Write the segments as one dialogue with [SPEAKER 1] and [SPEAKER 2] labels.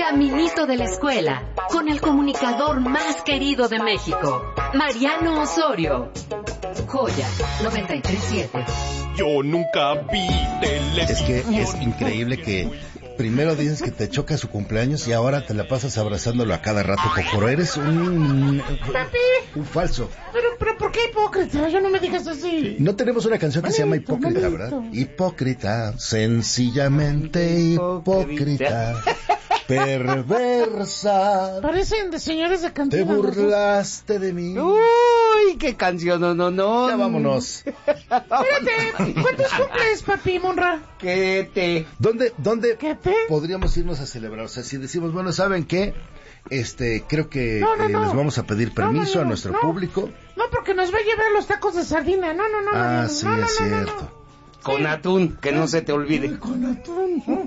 [SPEAKER 1] caminito de la escuela, con el comunicador más querido de México, Mariano Osorio. Joya 93.7.
[SPEAKER 2] Yo nunca vi televisión.
[SPEAKER 3] Es que es increíble que primero dices que te choca su cumpleaños y ahora te la pasas abrazándolo a cada rato, Cocoro. Eres un falso.
[SPEAKER 4] Pero ¿por qué hipócrita? Yo no me digas así.
[SPEAKER 3] No tenemos una canción que se llama Hipócrita, ¿verdad? Hipócrita, sencillamente hipócrita, perversa.
[SPEAKER 4] Parecen de señores de
[SPEAKER 3] Te
[SPEAKER 4] cantina.
[SPEAKER 3] burlaste de mí.
[SPEAKER 5] Uy, qué canción, no.
[SPEAKER 3] Ya vámonos.
[SPEAKER 4] Espérate, ¿cuántos cumples, papi Monra?
[SPEAKER 3] ¿Dónde
[SPEAKER 4] ¿Qué te?
[SPEAKER 3] podríamos irnos a celebrar? O sea, si decimos, bueno, ¿saben qué? Creo que
[SPEAKER 4] No.
[SPEAKER 3] les vamos a pedir permiso a nuestro público.
[SPEAKER 4] No, porque nos va a llevar los tacos de sardina. No.
[SPEAKER 3] Sí, es cierto.
[SPEAKER 5] Con atún, que no se te olvide.
[SPEAKER 4] Con atún.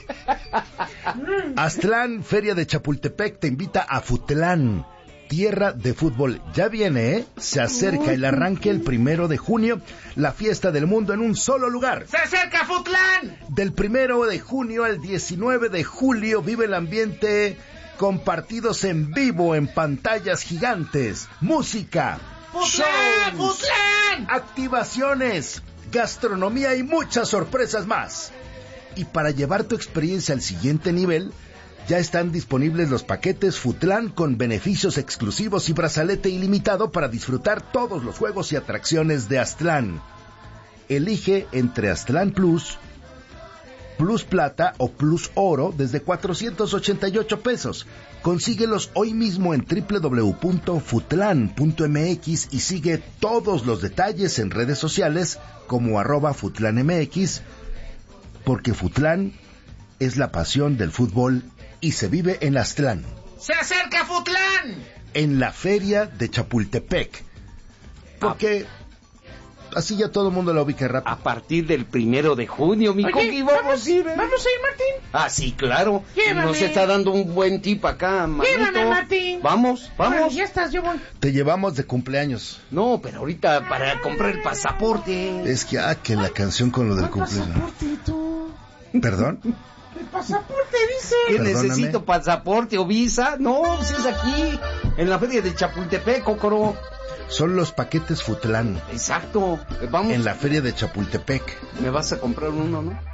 [SPEAKER 3] Aztlán, Feria de Chapultepec, te invita a Futlán, tierra de fútbol. Ya viene, ¿eh? Se acerca el arranque el 1 de junio, la fiesta del mundo en un solo lugar.
[SPEAKER 4] ¡Se acerca Futlán!
[SPEAKER 3] Del 1 de junio al 19 de julio vive el ambiente con partidos en vivo en pantallas gigantes, música, shows, activaciones, gastronomía y muchas sorpresas más. Y para llevar tu experiencia al siguiente nivel, ya están disponibles los paquetes Futlán con beneficios exclusivos y brazalete ilimitado para disfrutar todos los juegos y atracciones de Aztlán. Elige entre Aztlán Plus, Plus Plata o Plus Oro desde 488 pesos. Consíguelos hoy mismo en www.futlan.mx y sigue todos los detalles en redes sociales como @FutlanMX, porque Futlán es la pasión del fútbol y se vive en Aztlán.
[SPEAKER 4] ¡Se acerca Futlán!
[SPEAKER 3] En la feria de Chapultepec. Porque así ya todo el mundo la ubica rápido.
[SPEAKER 5] A partir del 1 de junio, mi Coqui, vamos a ir.
[SPEAKER 4] ¿Vamos a ir, Martín?
[SPEAKER 5] Ah, sí, claro.
[SPEAKER 4] Llévame.
[SPEAKER 5] Nos está dando un buen tip acá, manito.
[SPEAKER 4] Llévame, Martín.
[SPEAKER 5] Vamos.
[SPEAKER 4] Bueno, ya estás, yo voy.
[SPEAKER 3] Te llevamos de cumpleaños.
[SPEAKER 5] No, pero ahorita para comprar el pasaporte.
[SPEAKER 3] Es que la canción con lo del
[SPEAKER 4] ¿Cuál
[SPEAKER 3] cumpleaños.
[SPEAKER 4] pasaporte, tú?
[SPEAKER 3] ¿Perdón?
[SPEAKER 4] El pasaporte dice.
[SPEAKER 5] ¿Qué
[SPEAKER 3] Perdóname.
[SPEAKER 5] necesito? ¿Pasaporte o visa? No, si es aquí, en la feria de Chapultepec, Cocoro.
[SPEAKER 3] Son los paquetes Futlán
[SPEAKER 5] Exacto. Vamos.
[SPEAKER 3] en la feria de Chapultepec.
[SPEAKER 5] Me vas a comprar uno, ¿no?